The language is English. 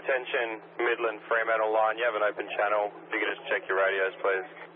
attention, Midland Fremantle line. You have an open channel. If you could just check your radios, please.